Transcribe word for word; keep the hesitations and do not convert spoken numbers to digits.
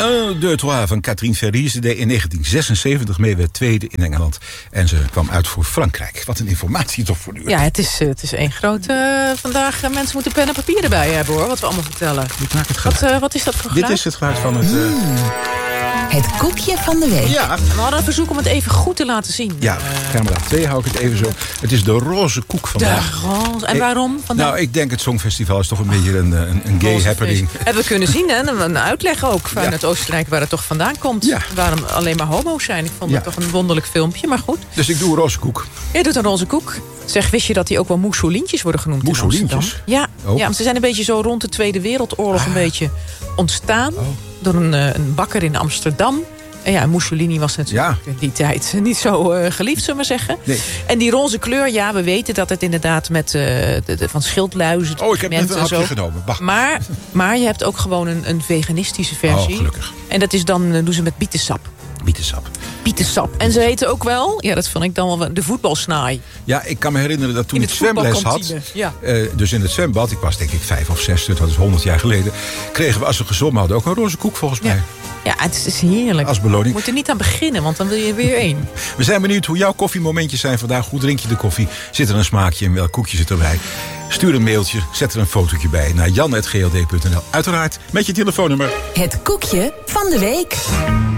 Un, deux, trois van Catherine Ferry. Ze deed in negentien zesenzeventig mee, werd tweede in Engeland. En ze kwam uit voor Frankrijk. Wat een informatie toch voor u. Ja, het is, het is één grote... Uh, vandaag uh, mensen moeten pen en papier erbij hebben, hoor. Wat we allemaal vertellen. Ik maak het geluid. Wat, uh, wat is dat voor geluid? Dit is het geluid van het... Uh... Mm. Het koekje van de week. Ja. We hadden een verzoek om het even goed te laten zien. Ja, camera twee hou ik het even zo. Het is de roze koek vandaag. De roze. En waarom vandaag? Nou, ik denk het Songfestival is toch een beetje een, een, een gay happening. Hebben we kunnen zien, hè? Een uitleg ook vanuit ja. Oostenrijk waar het toch vandaan komt. Ja. Waarom alleen maar homo's zijn. Ik vond ja. het toch een wonderlijk filmpje, maar goed. Dus ik doe een roze koek. Jij doet een roze koek. Zeg, wist je dat die ook wel moussolintjes worden genoemd? Moussolintjes? Ja, oh. ja, want ze zijn een beetje zo rond de Tweede Wereldoorlog ah. een beetje ontstaan. Oh. Door een, een bakker in Amsterdam. En ja, Mussolini was natuurlijk ja. in die tijd niet zo uh, geliefd, zullen we maar zeggen. Nee. En die roze kleur, ja, we weten dat het inderdaad met uh, de, de, van schildluizen... Oh, ik heb net een hapje zo. genomen. Maar, maar je hebt ook gewoon een, een veganistische versie. Oh, gelukkig. En dat is dan, uh, doen ze met bietensap. Bietensap. Bietensap. En ze heten ook wel, ja, dat vond ik dan wel de voetbalsnaai. Ja, ik kan me herinneren dat toen in ik zwemles had... Ja. Uh, dus in het zwembad, ik was denk ik vijf of zes, dat is honderd jaar geleden... kregen we als we gezwommen hadden ook een roze koek volgens mij. Ja. Ja, het is heerlijk. Als beloning. Je moet er niet aan beginnen, want dan wil je weer één. We zijn benieuwd hoe jouw koffiemomentjes zijn vandaag. Hoe drink je de koffie? Zit er een smaakje en welk koekje zit erbij? Stuur een mailtje, zet er een fotootje bij naar jan apenstaartje g l d punt n l. Uiteraard met je telefoonnummer. Het koekje van de week.